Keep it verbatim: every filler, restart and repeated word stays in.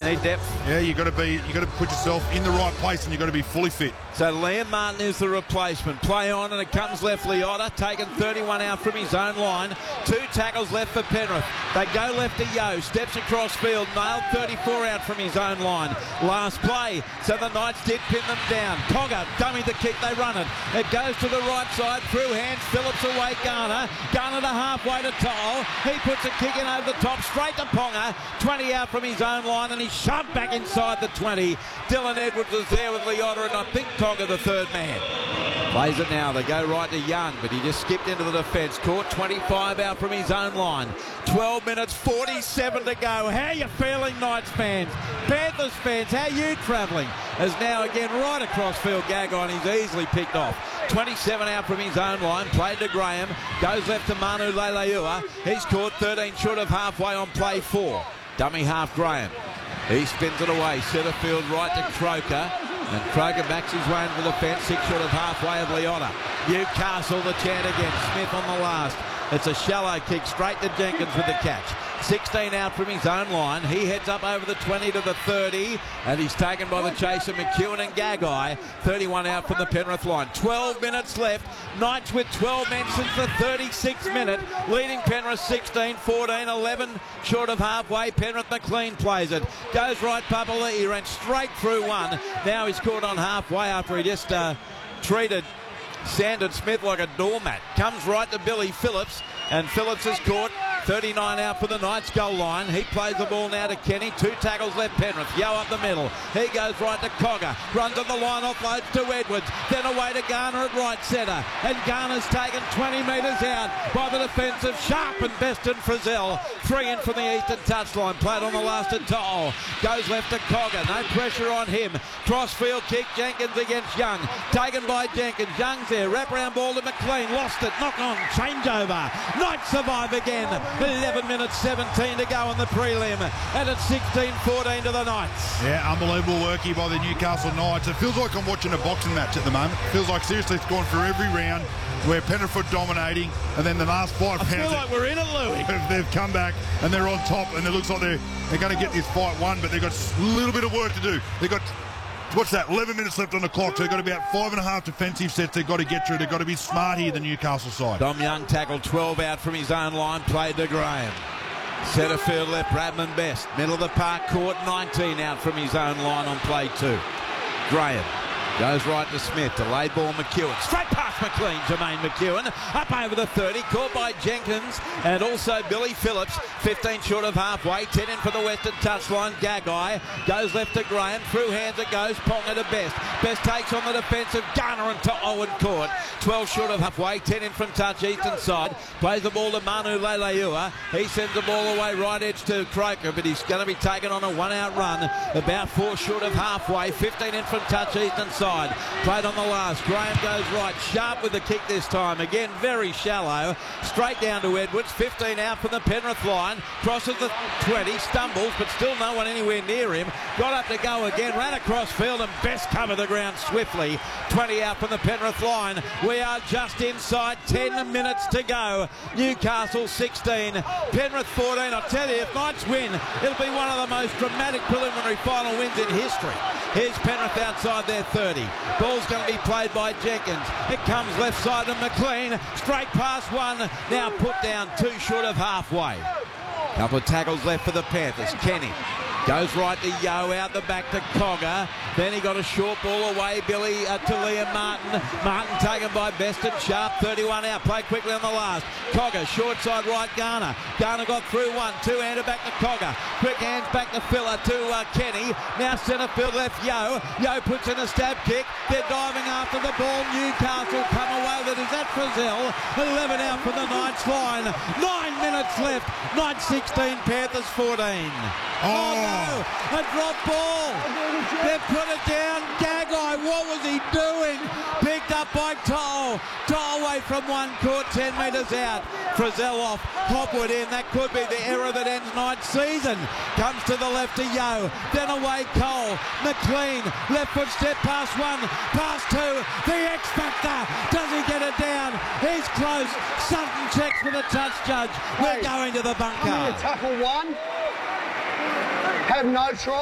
need depth. Yeah, you got to be, you got to put yourself in the right place, and you got to be fully fit. So Liam Martin is the replacement. Play on, and it comes left. Leota taken thirty-one out from his own line. Two tackles left for Penrith. They go left to Yo. Steps across field. Nailed thirty-four out from his own line. Last play. So the Knights did pin them down. Cogger dummy the kick. They run it. It goes to the right side. Through hands. Phillips away. Garner. Garner to halfway to Toll. He puts a kick in over the top. Straight to Ponga. twenty out from his own line, and he's shoved back inside the twenty. Dylan Edwards is there with Leota, and I think Cogger the third man. Plays it now. They go right to Young, but he just skipped into the defence. Caught twenty-five out from his own line. twelve minutes, forty-seven to go. How you feeling, Knights fans? Panthers fans, how you travelling? As now again right across field, Gagai, and he's easily picked off. twenty-seven out from his own line. Played to Graham. Goes left to Manu Leilua. He's caught thirteen short of halfway on play four. Dummy half Graham. He spins it away. Centre field right to Croker. And Croker backs his way into the fence, six short of halfway of Leota. Newcastle the chant again. Smith on the last. It's a shallow kick straight to Jenkins with the catch. sixteen out from his own line. He heads up over the twenty to the thirty, and he's taken by the chaser McEwen and Gagai. thirty-one out from the Penrith line. twelve minutes left. Knights with twelve men since the thirty-sixth minute, leading Penrith sixteen fourteen, eleven short of halfway. Penrith McLean plays it. Goes right Papali. He ran straight through one. Now he's caught on halfway after he just uh, treated Sandon Smith like a doormat. Comes right to Billy Phillips, and Phillips is caught. thirty-nine out for the Knights goal line. He plays the ball now to Kenny. Two tackles left Penrith. Yo up the middle. He goes right to Cogger. Runs on the line, offloads to Edwards. Then away to Garner at right centre. And Garner's taken twenty metres out by the defence of Sharp and Best and Frizzell. Three in from the eastern touchline. Played on the last at Toll. Goes left to Cogger. No pressure on him. Crossfield kick. Jenkins against Young. Taken by Jenkins. Young's there. Wraparound ball to McLean. Lost it. Knock on. Changeover. Knights survive again. eleven minutes seventeen to go on the prelim, and it's sixteen fourteen to the Knights. Yeah, unbelievable work here by the Newcastle Knights. It feels like I'm watching a boxing match at the moment. It feels like seriously it's gone through every round where Penrith are dominating, and then the last five I rounds feel like we're in it, Louis. They've come back and they're on top, and it looks like they're they're going to get this fight won, but they've got a little bit of work to do. They've got What's that? eleven minutes left on the clock. So they've got about five and a half defensive sets they've got to get through. They've got to be smart here, the Newcastle side. Dom Young tackled twelve out from his own line. Played to Graham. Centre field left, Bradman Best. Middle of the park court, nineteen out from his own line on play two. Graham goes right to Smith. Delayed ball McEwen. Straight past McLean. Jermaine McEwen up over the thirty. Caught by Jenkins and also Billy Phillips. fifteen short of halfway. ten in for the western touchline. Gagai goes left to Graham. Through hands it goes. Ponga to Best. Best takes on the defensive. Garner and to Owen Court. twelve short of halfway. ten in from touch eastern side. Plays the ball to Manu Leilua. He sends the ball away right edge to Croker, but he's going to be taken on a one out run. About four short of halfway. fifteen in from touch eastern side. Played on the last. Graham goes right. Sharp with the kick this time. Again, very shallow. Straight down to Edwards. fifteen out from the Penrith line. Crosses the twenty. Stumbles, but still no one anywhere near him. Got up to go again. Ran across field and Best covered the ground swiftly. twenty out from the Penrith line. We are just inside ten minutes to go. Newcastle sixteen. Penrith fourteen. I tell you, if Knights win, it'll be one of the most dramatic preliminary final wins in history. Here's Penrith outside their thirty. Ball's going to be played by Jenkins. It comes left side to McLean. Straight past one. Now put down two short of halfway. Couple of tackles left for the Panthers. Kenny goes right to Yo, out the back to Cogger. Then he got a short ball away, Billy, uh, to Liam Martin. Martin taken by Best and Sharp, thirty-one out. Play quickly on the last. Cogger, short side right, Garner. Garner got through one. Two-hander back to Cogger. Quick hands back to Filler, to uh, Kenny. Now centre field left, Yo. Yo puts in a stab kick. They're diving after the ball. Newcastle come away with it. Is that Frizzell? eleven out from the Knights line. Nine minutes left. Knights sixteen, Panthers fourteen. Oh, oh no, a drop ball. They've put it down. Gagai, what was he doing? Picked up by Toll. Toll away from one court, ten metres out. Frizzell off, Hopwood in. That could be the error that ends Knights' season. Comes to the left to Yo. Then away Cole. McLean, left foot step past one, past two. The X Factor. Does he get it down? He's close. Sutton checks with a touch judge. We're going to the bunker. I'm going to tackle one. Have no try.